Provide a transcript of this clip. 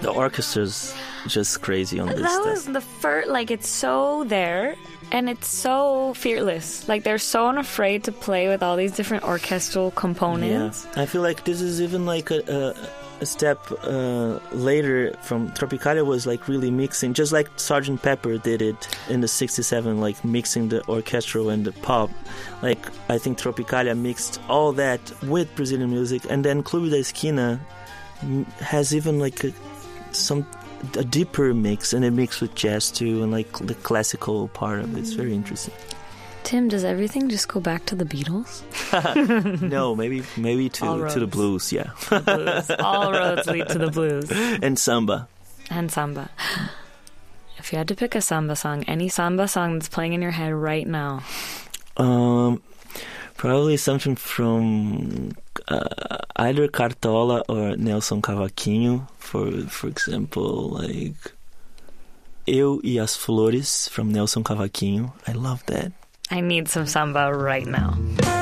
The orchestra's just crazy on this That stuff. was the first, like, it's so there, and it's so fearless. Like, they're so unafraid to play with all these different orchestral components. Yeah. I feel like this is even like a step later from Tropicalia, was like really mixing, just like Sgt. Pepper did it in the 67, like mixing the orchestral and the pop. Like, I think Tropicalia mixed all that with Brazilian music, and then Clube da Esquina has even like a deeper mix, and it mixed with jazz too, and like the classical part of it. It's very interesting. Tim, does everything just go back to the Beatles? No, maybe to the blues, yeah. The blues. All roads lead to the blues. And samba. And samba. If you had to pick a samba song, any samba song that's playing in your head right now. Probably something from either Cartola or Nelson Cavaquinho. For example, like Eu e as Flores from Nelson Cavaquinho. I love that. I need some samba right now.